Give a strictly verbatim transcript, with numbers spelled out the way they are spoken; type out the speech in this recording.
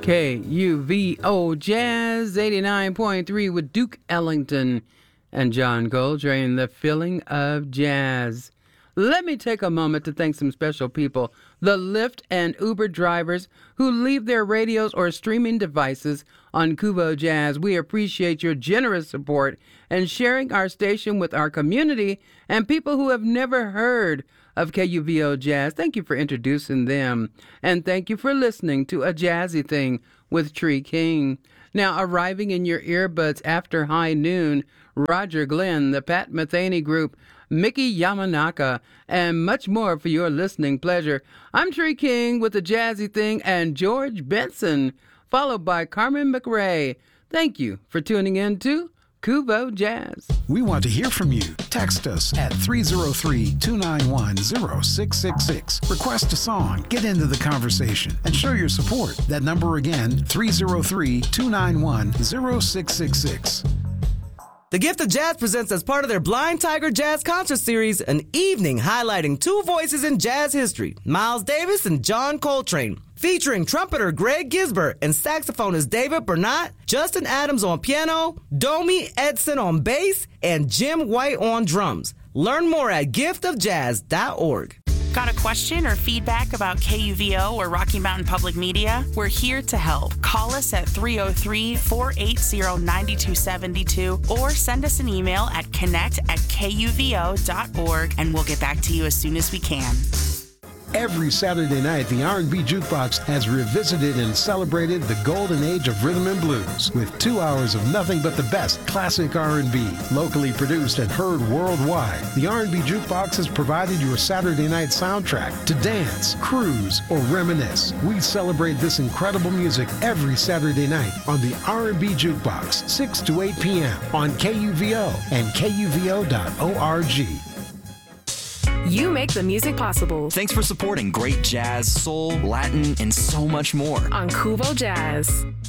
K U V O Jazz eighty-nine point three with Duke Ellington and John Coltrane, the feeling of jazz. Let me take a moment to thank some special people, the Lyft and Uber drivers who leave their radios or streaming devices on Kuvo Jazz. We appreciate your generous support and sharing our station with our community and people who have never heard of K U V O Jazz. Thank you for introducing them. And thank you for listening to A Jazzy Thing with Tree King. Now, arriving in your earbuds after high noon, Roger Glenn, the Pat Metheny Group, Mickey Yamanaka, and much more for your listening pleasure. I'm Tree King with A Jazzy Thing and George Benson, followed by Carmen McRae. Thank you for tuning in to Kuvo Jazz. We want to hear from you. Text us at three oh three, two nine one, oh six six six. Request a song, get into the conversation, and show your support. That number again, three oh three, two nine one, oh six six six. The Gift of Jazz presents, as part of their Blind Tiger Jazz Concert Series, an evening highlighting two voices in jazz history, Miles Davis and John Coltrane. Featuring trumpeter Greg Gisbert and saxophonist David Bernat, Justin Adams on piano, Domi Edson on bass, and Jim White on drums. Learn more at gift of jazz dot org. Got a question or feedback about K U V O or Rocky Mountain Public Media? We're here to help. Call us at three oh three, four eight zero, nine two seven two or send us an email at connect at K U V O dot org and we'll get back to you as soon as we can. Every Saturday night, the R and B Jukebox has revisited and celebrated the golden age of rhythm and blues with two hours of nothing but the best classic R and B, locally produced and heard worldwide. The R and B Jukebox has provided your Saturday night soundtrack to dance, cruise, or reminisce. We celebrate this incredible music every Saturday night on the R and B Jukebox, six to eight p.m. on K U V O and K U V O dot org. You make the music possible. Thanks for supporting great jazz, soul, Latin, and so much more On Kuvo Jazz.